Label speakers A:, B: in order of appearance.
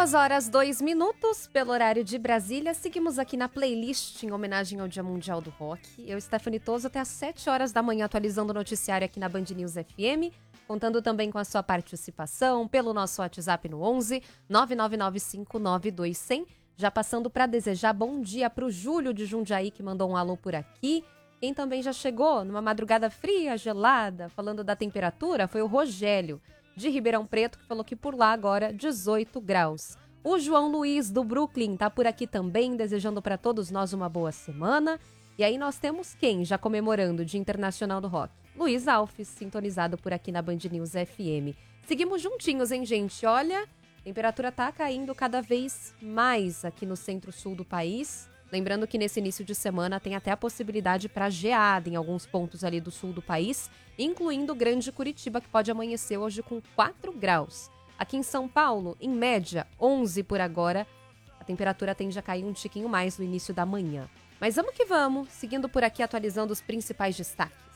A: 2h02 pelo horário de Brasília. Seguimos aqui na playlist em homenagem ao Dia Mundial do Rock. Eu, Stephanie Toso, até às 7 horas da manhã atualizando o noticiário aqui na Band News FM, contando também com a sua participação pelo nosso WhatsApp no 11 999592100. Já passando para desejar bom dia para o Júlio de Jundiaí, que mandou um alô por aqui. Quem também já chegou numa madrugada fria, gelada, falando da temperatura, foi o Rogério de Ribeirão Preto, que falou que por lá agora 18 graus. O João Luiz do Brooklyn tá por aqui também, desejando para todos nós uma boa semana. E aí nós temos quem já comemorando o Dia Internacional do Rock? Luiz Alves, sintonizado por aqui na Band News FM. Seguimos juntinhos, hein, gente? Olha, a temperatura tá caindo cada vez mais aqui no centro-sul do país. Lembrando que nesse início de semana tem até a possibilidade para geada em alguns pontos ali do sul do país, incluindo o Grande Curitiba, que pode amanhecer hoje com 4 graus. Aqui em São Paulo, em média, 11 por agora. A temperatura tende a cair um tiquinho mais no início da manhã. Mas vamos que vamos, seguindo por aqui atualizando os principais destaques.